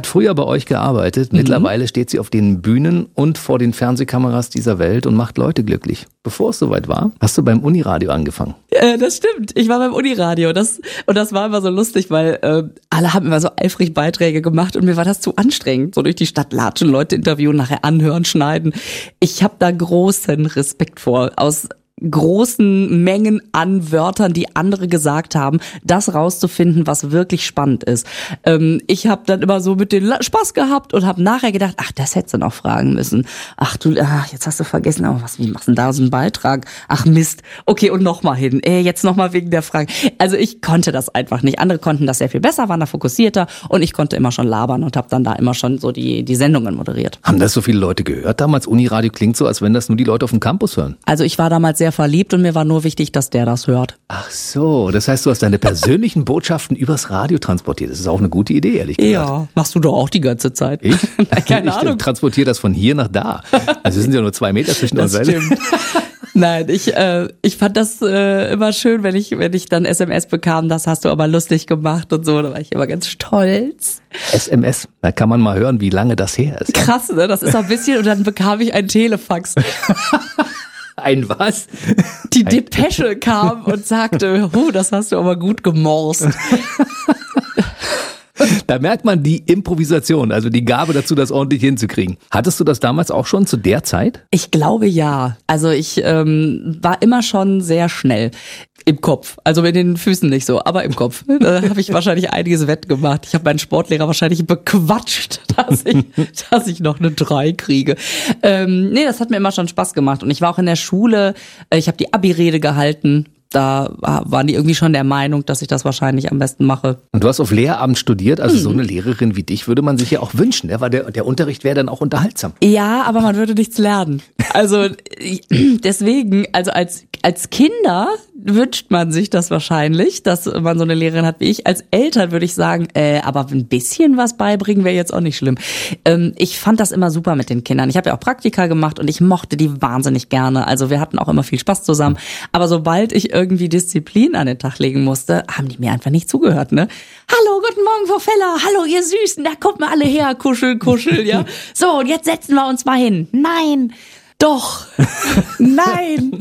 früher bei euch gearbeitet. Mittlerweile steht sie auf den Bühnen und vor den Fernsehkameras dieser Welt und macht Leute glücklich. Bevor es soweit war, hast du beim Uniradio angefangen. Das stimmt. Ich war beim Uniradio. Das war immer so lustig, weil alle haben immer so eifrig Beiträge gemacht und mir war das zu anstrengend. So durch die Stadt latschen, Leute interviewen, nachher anhören, schneiden. Ich habe da großen Respekt vor. Aus großen Mengen an Wörtern, die andere gesagt haben, das rauszufinden, was wirklich spannend ist. Ich habe dann immer so mit denen Spaß gehabt und habe nachher gedacht, ach, das hättest du noch fragen müssen. Jetzt hast du vergessen, aber wie machst du denn da so einen Beitrag? Ach Mist. Okay, und nochmal hin. Jetzt nochmal wegen der Frage. Also ich konnte das einfach nicht. Andere konnten das sehr viel besser, waren da fokussierter und ich konnte immer schon labern und habe dann da immer schon so die Sendungen moderiert. Haben das so viele Leute gehört damals? Uniradio klingt so, als wenn das nur die Leute auf dem Campus hören. Also ich war damals sehr verliebt und mir war nur wichtig, dass der das hört. Ach so, das heißt, du hast deine persönlichen Botschaften übers Radio transportiert. Das ist auch eine gute Idee, ehrlich gesagt. Ja, machst du doch auch die ganze Zeit. Ich? Keine Ahnung. Ich transportiere das von hier nach da. Also es sind ja nur 2 Meter zwischen uns. Das stimmt. Nein, ich fand das immer schön, wenn ich dann SMS bekam, das hast du aber lustig gemacht und so, da war ich immer ganz stolz. SMS, da kann man mal hören, wie lange das her ist. Krass, ne? Das ist ein bisschen und dann bekam ich ein Telefax. Ein was? Die Depesche kam und sagte, das hast du aber gut gemorst. Da merkt man die Improvisation, also die Gabe dazu, das ordentlich hinzukriegen. Hattest du das damals auch schon zu der Zeit? Ich glaube ja. Also ich war immer schon sehr schnell im Kopf. Also mit den Füßen nicht so, aber im Kopf. Da habe ich wahrscheinlich einiges wettgemacht. Ich habe meinen Sportlehrer wahrscheinlich bequatscht, dass ich noch eine 3 kriege. Nee, das hat mir immer schon Spaß gemacht. Und ich war auch in der Schule, ich habe die Abi-Rede gehalten. Da waren die irgendwie schon der Meinung, dass ich das wahrscheinlich am besten mache. Und du hast auf Lehramt studiert, also so eine Lehrerin wie dich würde man sich ja auch wünschen, ne? Weil der Unterricht wäre dann auch unterhaltsam. Ja, aber man würde nichts lernen. Also deswegen, also als Kinder wünscht man sich das wahrscheinlich, dass man so eine Lehrerin hat wie ich. Als Eltern würde ich sagen, aber ein bisschen was beibringen wäre jetzt auch nicht schlimm. Ich fand das immer super mit den Kindern. Ich habe ja auch Praktika gemacht und ich mochte die wahnsinnig gerne. Also wir hatten auch immer viel Spaß zusammen. Aber sobald ich irgendwie Disziplin an den Tag legen musste, haben die mir einfach nicht zugehört, ne? Hallo, guten Morgen, Frau Feller. Hallo, ihr Süßen. Da kommt mal alle her. Kuschel, kuschel, ja? So, und jetzt setzen wir uns mal hin. Nein. Doch. Nein.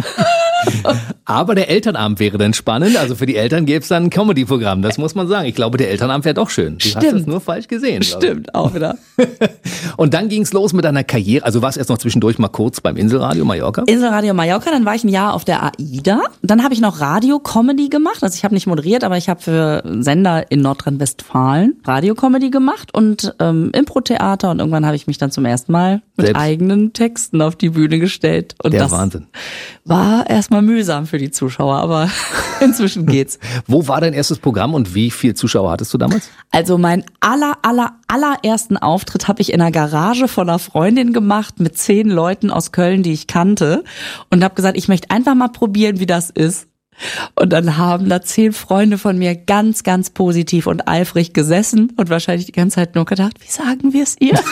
Aber der Elternabend wäre dann spannend. Also für die Eltern gäbe es dann ein Comedy-Programm. Das muss man sagen. Ich glaube, der Elternabend wäre doch schön. Du hast das nur falsch gesehen. Stimmt, auch wieder. Und dann ging es los mit deiner Karriere. Also warst erst noch zwischendurch mal kurz beim Inselradio Mallorca? Inselradio Mallorca, dann war ich ein Jahr auf der AIDA. Dann habe ich noch Radio-Comedy gemacht. Also ich habe nicht moderiert, aber ich habe für Sender in Nordrhein-Westfalen Radio-Comedy gemacht und Impro-Theater. Und irgendwann habe ich mich dann zum ersten Mal mit eigenen Texten auf die Bühne gestellt. Und der das Wahnsinn. War erstmal mühsam für die Zuschauer, aber inzwischen geht's. Wo war dein erstes Programm und wie viele Zuschauer hattest du damals? Also mein allerersten Auftritt habe ich in einer Garage von einer Freundin gemacht mit 10 Leuten aus Köln, die ich kannte und habe gesagt, ich möchte einfach mal probieren, wie das ist. Und dann haben da 10 Freunde von mir ganz, ganz positiv und eifrig gesessen und wahrscheinlich die ganze Zeit nur gedacht, wie sagen wir es ihr?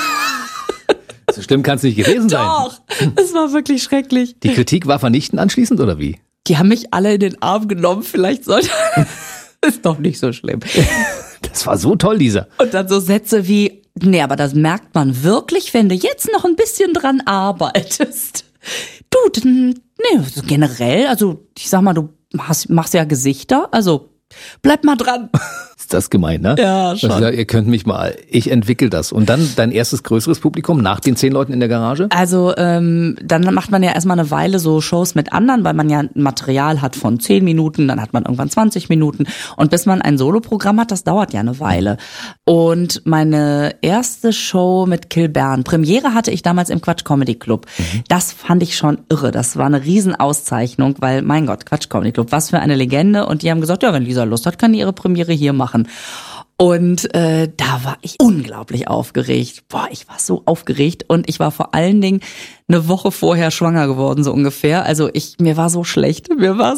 So schlimm kann es nicht gewesen sein. Doch, es war wirklich schrecklich. Die Kritik war vernichtend anschließend oder wie? Die haben mich alle in den Arm genommen, vielleicht sollte... Ist doch nicht so schlimm. Das war so toll, Lisa. Und dann so Sätze wie, nee, aber das merkt man wirklich, wenn du jetzt noch ein bisschen dran arbeitest. Du, nee, generell, also ich sag mal, du machst ja Gesichter, also bleib mal dran. Ist das gemein, ne? Ja, schon. Also, ihr könnt mich mal, ich entwickle das. Und dann dein erstes größeres Publikum nach den 10 Leuten in der Garage? Also dann macht man ja erstmal eine Weile so Shows mit anderen, weil man ja ein Material hat von 10 Minuten, dann hat man irgendwann 20 Minuten. Und bis man ein Soloprogramm hat, das dauert ja eine Weile. Und meine erste Show mit Kilbern, Premiere hatte ich damals im Quatsch Comedy Club. Das fand ich schon irre. Das war eine Riesenauszeichnung, weil, mein Gott, Quatsch Comedy Club, was für eine Legende. Und die haben gesagt, ja, wenn Lisa Lust hat, kann die ihre Premiere hier machen. Und da war ich unglaublich aufgeregt. Boah, ich war so aufgeregt und ich war vor allen Dingen eine Woche vorher schwanger geworden, so ungefähr. Also mir war so schlecht.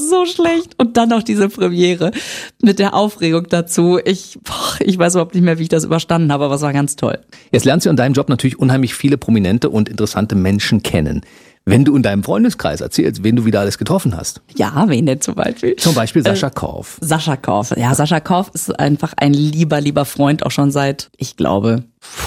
Und dann noch diese Premiere mit der Aufregung dazu. Ich weiß überhaupt nicht mehr, wie ich das überstanden habe, aber es war ganz toll. Jetzt lernst du in deinem Job natürlich unheimlich viele prominente und interessante Menschen kennen. Wenn du in deinem Freundeskreis erzählst, wen du wieder alles getroffen hast. Ja, wen denn zum Beispiel? Zum Beispiel Sascha Korf. Sascha Korf. Ja, Sascha Korf ist einfach ein lieber Freund, auch schon seit, ich glaube,